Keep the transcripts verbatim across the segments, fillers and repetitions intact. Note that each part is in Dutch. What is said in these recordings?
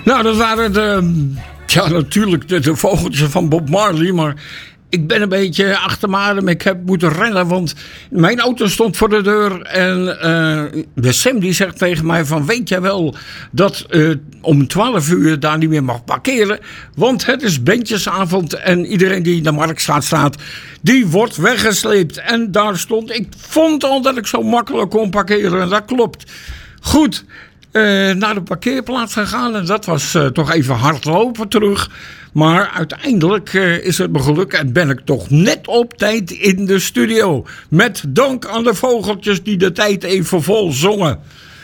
Nou, dat waren de, ja, natuurlijk de, de vogeltjes van Bob Marley, maar ik ben een beetje achter me adem. Ik heb moeten rennen, want mijn auto stond voor de deur. En uh, de Sam die zegt tegen mij van, weet jij wel dat uh, om twaalf uur daar niet meer mag parkeren? Want het is bandjesavond en iedereen die in de Marktstraat staat, die wordt weggesleept. En daar stond, ik vond al dat ik zo makkelijk kon parkeren. En dat klopt. Goed. Uh, naar de parkeerplaats gegaan en dat was uh, toch even hardlopen terug. Maar uiteindelijk uh, is het me gelukt en ben ik toch net op tijd in de studio. Met dank aan de vogeltjes die de tijd even vol zongen.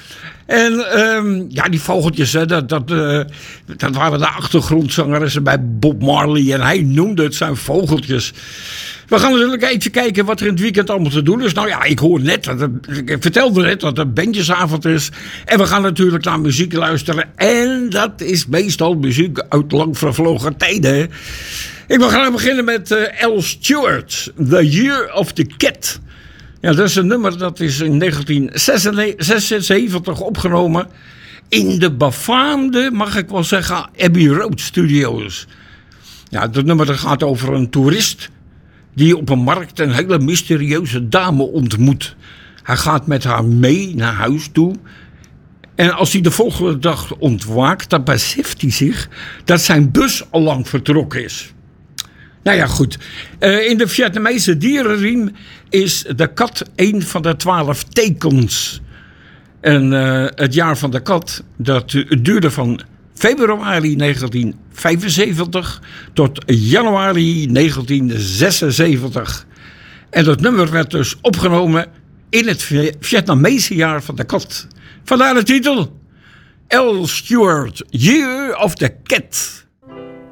En um, ja, die vogeltjes, hè, dat, dat, uh, dat waren de achtergrondzangeressen bij Bob Marley. En hij noemde het zijn vogeltjes. We gaan natuurlijk even kijken wat er in het weekend allemaal te doen is. Nou ja, ik hoor net, dat het, ik vertelde net dat het bandjesavond is. En we gaan natuurlijk naar muziek luisteren. En dat is meestal muziek uit lang vervlogen tijden. Ik wil graag beginnen met uh, Al Stewart, The Year of the Cat. Ja, dat is een nummer dat is in negentien zesenzeventig opgenomen in de befaamde, mag ik wel zeggen, Abbey Road Studios. Ja, dat nummer dat gaat over een toerist die op een markt een hele mysterieuze dame ontmoet. Hij gaat met haar mee naar huis toe. En als hij de volgende dag ontwaakt, dan beseft hij zich dat zijn bus al lang vertrokken is. Nou ja, goed. Uh, in de Vietnamese dierenriem is de kat een van de twaalf tekens. En uh, het jaar van de kat, dat duurde van februari negentien vijfenzeventig tot januari negentien zesenzeventig. En dat nummer werd dus opgenomen in het Vietnamese jaar van de kat. Vandaar de titel Al Stewart, Year of the Cat.